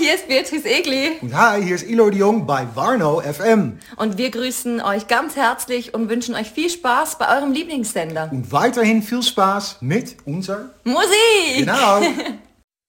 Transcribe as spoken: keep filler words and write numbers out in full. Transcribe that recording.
hier ist Beatrice Egli. Und hi, hier ist Ilo de Jong bei Warnow F M. Und wir grüßen euch ganz herzlich und wünschen euch viel Spaß bei eurem Lieblingssender. Und weiterhin viel Spaß mit unserer Musik! Genau.